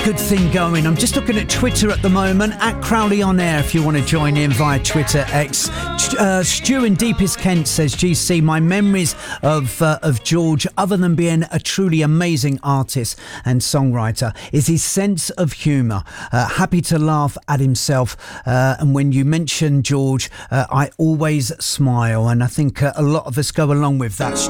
Good thing going. I'm just looking at Twitter at the moment, at Crowley on Air, if you want to join in via Twitter X. Stu in Deepest Kent says, GC, my memories of George, other than being a truly amazing artist and songwriter, is his sense of humour. Happy to laugh at himself. And when you mention George, I always smile. And I think a lot of us go along with that, Stu.